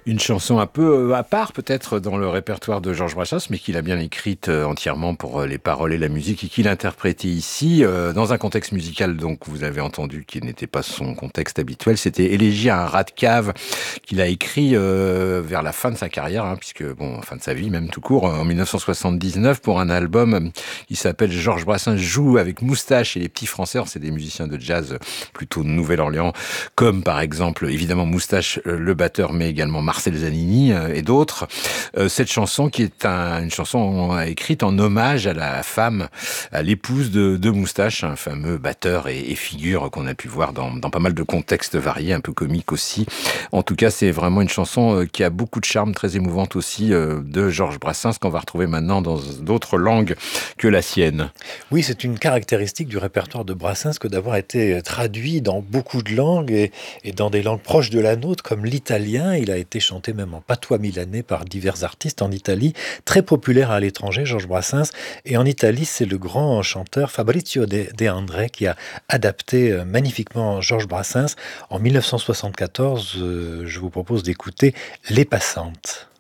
Une chanson un peu à part peut-être dans le répertoire de Georges Brassens, mais qu'il a bien écrite entièrement pour les paroles et la musique et qu'il interprétait ici dans un contexte musical donc vous avez entendu qui n'était pas son contexte habituel. C'était Élégie à un rat de cave qu'il a écrit vers la fin de sa carrière, puisque bon, fin de sa vie même tout court, en 1979 pour un album qui s'appelle Georges Brassens joue avec Moustache et les Petits Français. Alors, c'est des musiciens de jazz plutôt de Nouvelle-Orléans, comme par exemple évidemment Moustache le batteur, mais également Marcel Zanini et d'autres. Cette chanson qui est une chanson écrite en hommage à la femme, à l'épouse de Moustache, un fameux batteur et figure qu'on a pu voir dans pas mal de contextes variés, un peu comiques aussi. En tout cas, c'est vraiment une chanson qui a beaucoup de charme, très émouvante aussi, de Georges Brassens, qu'on va retrouver maintenant dans d'autres langues que la sienne. Oui, c'est une caractéristique du répertoire de Brassens que d'avoir été traduit dans beaucoup de langues et dans des langues proches de la nôtre, comme l'italien. Il a été chanté même en patois milanais par divers artistes en Italie, très populaire à l'étranger, Georges Brassens. Et en Italie, c'est le grand chanteur Fabrizio De André qui a adapté magnifiquement Georges Brassens. En 1974, je vous propose d'écouter Les Passantes.